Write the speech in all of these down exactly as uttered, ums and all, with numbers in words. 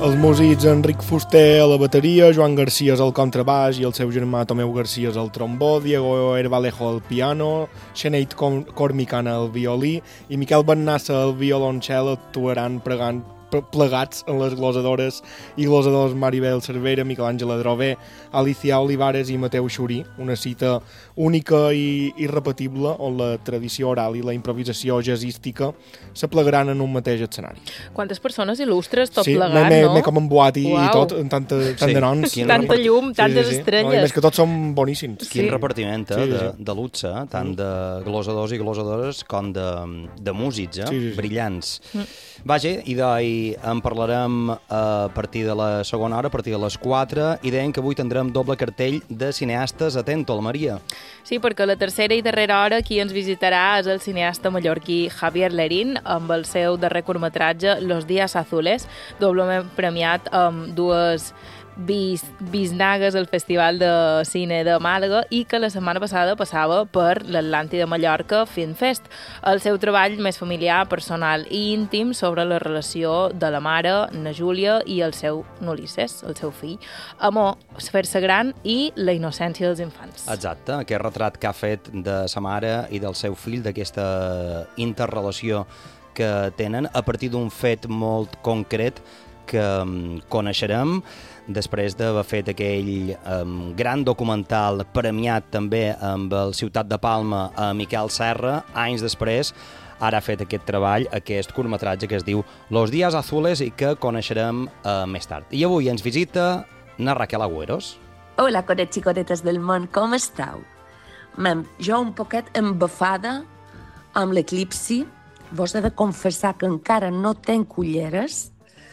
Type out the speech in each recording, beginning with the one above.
Els músics Enric Fuster a la bateria, Joan García al contrabaix i el seu germà Tomeu García al trombó, Diego Herbalejo al piano, Sinead Cormicana al violí i Miquel Bennassa al violoncel actuaran pregant plegats en les glosadores i glosadors Maribel Cervera, Miquel Àngel Adrover, Alicia Olivares i Mateu Xurí, una cita única i irrepetible on la tradició oral i la improvisació jazzística se plegaran en un mateix escenari. Quantes persones il·lustres tot sí, plegat, no? Sí, m'he com emboat i, i tot, en tanta, tant sí. de noms. Tanta llum, tantes sí, sí, sí. estrelles. No, i més que tots són boníssims. Quin sí. repartiment eh, sí, sí. de, de luxe, tant de glosadors i glosadores com de, de músics, eh? sí, sí, sí. brillants. Mm. Vaja, i d'ahir en parlarem a partir de la segona hora, a partir de les quatre, i deien que avui tindrem doble cartell de cineastes. Atento, la Maria. Sí, perquè la tercera i darrera hora qui ens visitarà és el cineasta mallorquí Javier Lerín amb el seu darrer curtmetratge Los días azules, doblement premiat amb dues bis, bisnagues al Festival de Cine de Màlaga i que la setmana passada passava per l'Atlàntida de Mallorca Film Fest. El seu treball més familiar, personal i íntim sobre la relació de la mare, na Júlia, i el seu Ulisses, el seu fill, amor, fer-se gran i la innocència dels infants. Exacte, aquest retrat que ha fet de sa mare i del seu fill, d'aquesta interrelació que tenen a partir d'un fet molt concret que um, coneixerem després d'haver fet aquell um, gran documental premiat també amb el Ciutat de Palma a Miquel Serra, anys després. Ara ha fet aquest treball, aquest curtmetratge que es diu Los días azules i que coneixerem uh, més tard. I avui ens visita na Raquel Agüeros. Hola, corets i coretes del món, com esteu? Mem, jo un poquet embafada amb l'eclipsi. Vos he de confessar que encara no tenc ulleres.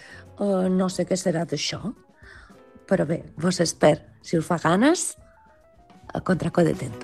Uh, no sé què serà d'això. Però bé, vos espero, si us fa ganes, a contracó de tent.